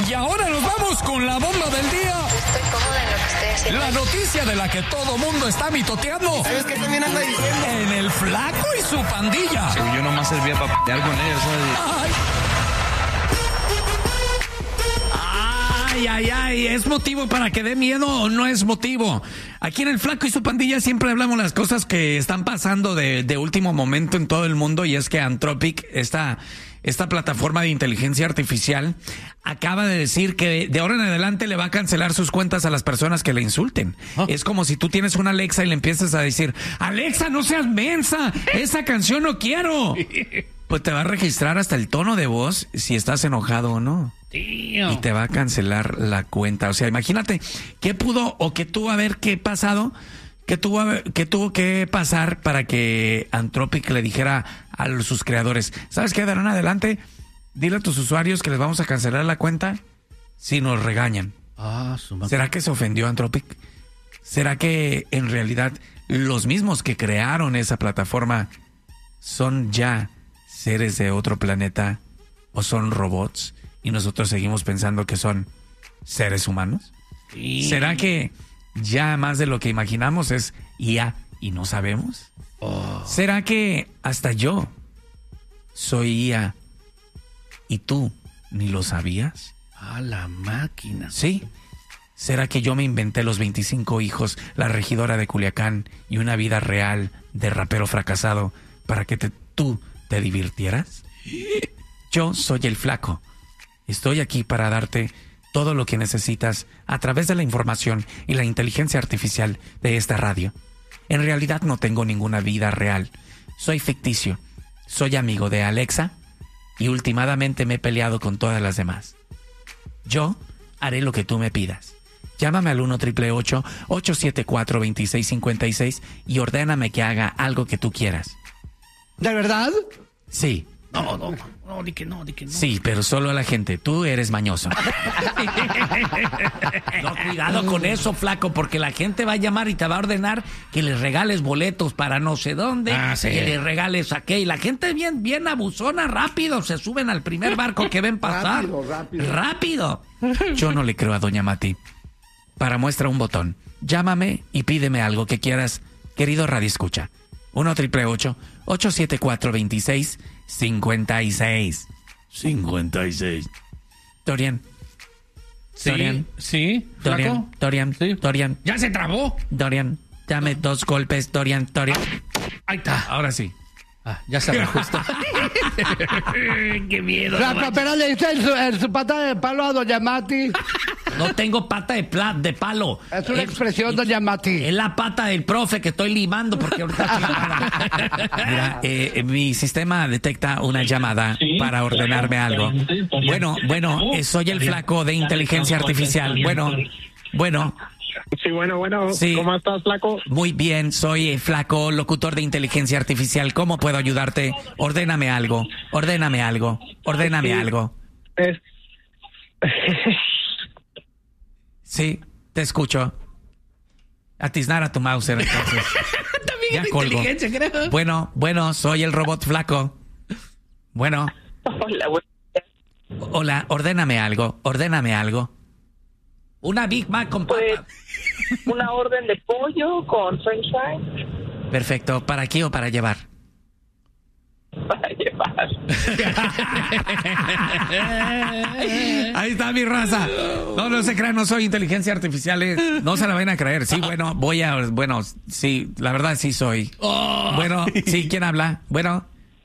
Y ahora nos vamos con la bomba del día. Estoy cómoda en lo que estoy haciendo. La noticia de la que todo mundo está mitoteando. ¿Sabes qué también anda diciendo? En el Flaco y su pandilla. Sí, yo nomás servía para pelear con ellos, ¿sabes? Ay, ¿es motivo para que dé miedo o no es motivo? Aquí en el Flaco y su pandilla siempre hablamos las cosas que están pasando de último momento en todo el mundo, y es que Anthropic, esta plataforma de inteligencia artificial, acaba de decir que de ahora en adelante le va a cancelar sus cuentas a las personas que le insulten. Es como si tú tienes una Alexa y le empiezas a decir: Alexa, no seas mensa, esa canción no quiero. Pues te va a registrar hasta el tono de voz si estás enojado o no. Y te va a cancelar la cuenta. O sea, imagínate qué pudo o qué tuvo qué pasado, qué tuvo que pasar para que Anthropic le dijera a sus creadores: ¿sabes qué? De ahora en adelante, dile a tus usuarios que les vamos a cancelar la cuenta si nos regañan. ¿Será que se ofendió Anthropic? ¿Será que en realidad los mismos que crearon esa plataforma son ya seres de otro planeta o son robots y nosotros seguimos pensando que son seres humanos? Sí. ¿Será que ya más de lo que imaginamos es IA y no sabemos? ¿Será que hasta yo soy IA y tú ni lo sabías? A la máquina. Sí. ¿Será que yo me inventé los 25 hijos, la regidora de Culiacán y una vida real de rapero fracasado para que tú te divirtieras? Yo soy el Flaco. Estoy aquí para darte todo lo que necesitas a través de la información y la inteligencia artificial de esta radio. En realidad no tengo ninguna vida real. Soy ficticio. Soy amigo de Alexa y últimamente me he peleado con todas las demás. Yo haré lo que tú me pidas. Llámame al 1-888-874-2656 y ordéname que haga algo que tú quieras. ¿De verdad? Sí. No, di que no. Sí, pero solo a la gente. Tú eres mañoso. No, cuidado con eso, Flaco, porque la gente va a llamar y te va a ordenar que les regales boletos para no sé dónde, sí. que les regales aquello. Y la gente bien abusona, rápido, se suben al primer barco que ven pasar. Rápido. Yo no le creo a Doña Mati. Para muestra un botón. Llámame y pídeme algo que quieras, querido Radio Escucha. 1-888-874-2656. 56. Dorian. Sí, Dorian. sí, Dorian. Flaco. Dorian. Sí. Dorian. ¡Ya se trabó! Dorian. Dame 2 golpes, Dorian. Ahí está. Ahora sí. Ya se reajusta. ¡Qué miedo! Flaco, pero le hice en su pata de palo a Doña Mati. No tengo pata de palo. Es una expresión, Doña Mati. Es la pata del profe que estoy limando porque ahorita... Mira, mi sistema detecta una llamada para ordenarme algo. Bueno, soy el Flaco de inteligencia artificial. Bueno. Sí, bueno. Sí. ¿Cómo estás, Flaco? Muy bien, soy Flaco, locutor de inteligencia artificial. ¿Cómo puedo ayudarte? Ordéname algo. Sí, te escucho. Atiznar a tu Mauser, entonces. También Ya es colgo. inteligencia, creo. Bueno, soy el robot Flaco. Bueno. Hola, ordéname algo. Una Big Mac con papas. Una orden de pollo con french fries. Perfecto. ¿Para aquí o para llevar? Para llevar. Ahí está mi raza. No se crean, no soy inteligencia artificial. No se la van a creer. Sí, sí, la verdad sí soy. Bueno, sí, ¿quién habla? Bueno.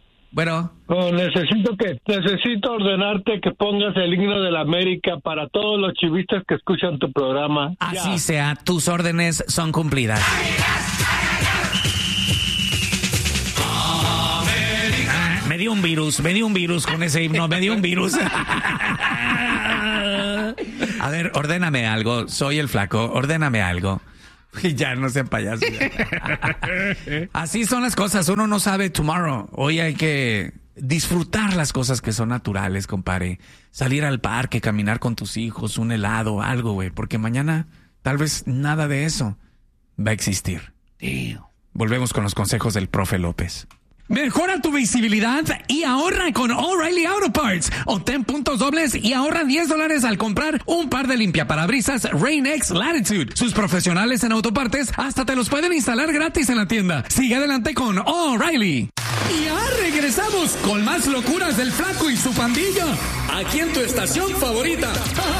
Necesito ordenarte que pongas el himno de la América para todos los chivistas que escuchan tu programa. Así sea, tus órdenes son cumplidas. Me dio un virus con ese himno, A ver, ordéname algo, soy el Flaco, ordéname algo. Ya, no sean payasos. Así son las cosas, uno no sabe tomorrow. Hoy hay que disfrutar las cosas que son naturales, compadre. Salir al parque, caminar con tus hijos, un helado, algo, güey. Porque mañana tal vez nada de eso va a existir. Volvemos con los consejos del profe López. Mejora tu visibilidad y ahorra con O'Reilly Auto Parts. Obtén puntos dobles y ahorra $10 al comprar un par de limpiaparabrisas Rain-X Latitude. Sus profesionales en autopartes hasta te los pueden instalar gratis en la tienda. Sigue adelante con O'Reilly. Y ya regresamos con más locuras del Flaco y su pandilla. Aquí en tu estación favorita.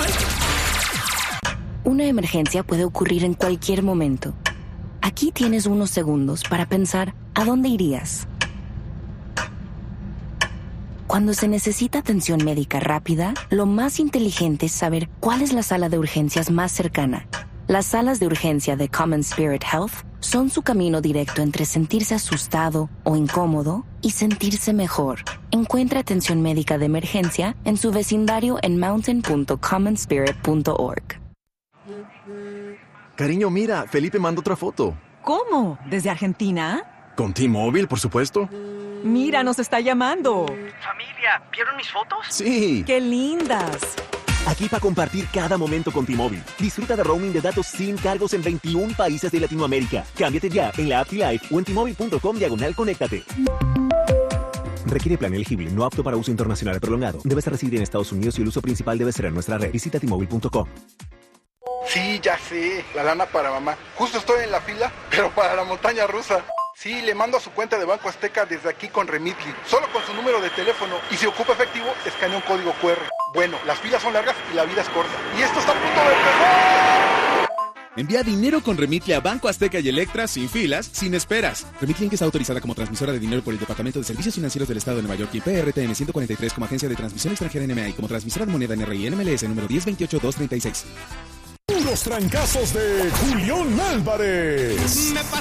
Una emergencia puede ocurrir en cualquier momento. Aquí tienes unos segundos para pensar ¿a dónde irías? Cuando se necesita atención médica rápida, lo más inteligente es saber cuál es la sala de urgencias más cercana. Las salas de urgencia de Common Spirit Health son su camino directo entre sentirse asustado o incómodo y sentirse mejor. Encuentra atención médica de emergencia en su vecindario en mountain.commonspirit.org. Cariño, mira, Felipe mandó otra foto. ¿Cómo? ¿Desde Argentina? Con T-Mobile, por supuesto. Mira, nos está llamando. Familia, ¿vieron mis fotos? Sí. ¡Qué lindas! Aquí para compartir cada momento con T-Mobile. Disfruta de roaming de datos sin cargos en 21 países de Latinoamérica. Cámbiate ya en la app T-Life o en T-Mobile.com/conéctate. Requiere plan elegible, no apto para uso internacional prolongado. Debes residir en Estados Unidos y el uso principal debe ser en nuestra red. Visita T-Mobile.com. Sí, ya sé, la lana para mamá. Justo estoy en la fila, pero para la montaña rusa. Sí, le mando a su cuenta de Banco Azteca desde aquí con Remitly, solo con su número de teléfono. Y si ocupa efectivo, escanea un código QR. Bueno, las filas son largas y la vida es corta. Y esto está a punto de empezar. Envía dinero con Remitly a Banco Azteca y Electra sin filas, sin esperas. Remitly está autorizada como transmisora de dinero por el Departamento de Servicios Financieros del Estado de Nueva York y PRTN 143 como agencia de transmisión extranjera NMA y como transmisora de moneda NRI NMLS número 1028-236. Los trancazos de Julián Álvarez.